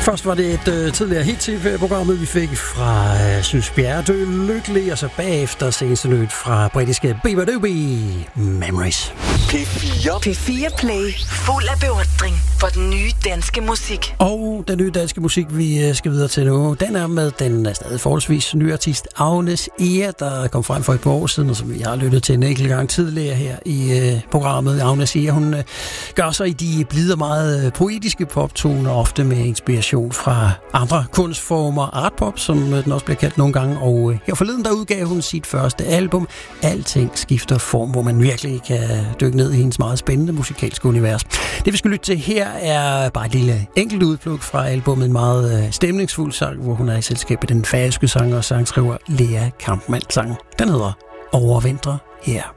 Først var det et tidligere hit-tv-programmet, vi fik fra Synes Bjerre Dø Lykkelig, og så bagefter seneste nyt fra britiske Bibadoobie, Memories. P4 Play, fuld af beundring for den nye danske musik. Og den nye danske musik, vi skal videre til nu, den er med den stadig forholdsvis nye artist Agnes Ehr, der kom frem for et par år siden, og som vi har lyttet til en enkelt gang tidligere her i programmet. Agnes Ehr, hun gør sig i de blide og meget poetiske poptoner, ofte med inspiration fra andre kunstformer, artpop, som den også bliver kaldt nogle gange, og her forleden der udgav hun sit første album, Alting skifter form, hvor man virkelig kan dykke ned i hendes meget spændende musikalske univers. Det vi skal lytte til her er bare et lille enkelt udpluk fra albumet, en meget stemningsfuld sang, hvor hun er i selskab med den færøske sanger og sangskriver Lea Kampmann. Sangen, den hedder Overvintre her.